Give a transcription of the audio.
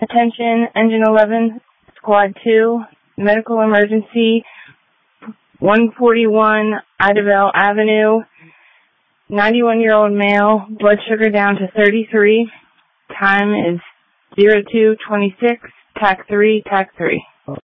Attention, Engine 11, Squad 2, medical emergency, 141 Idabel Avenue, 91-year-old male, blood sugar down to 33, time is 02:26, TAC 3, TAC 3.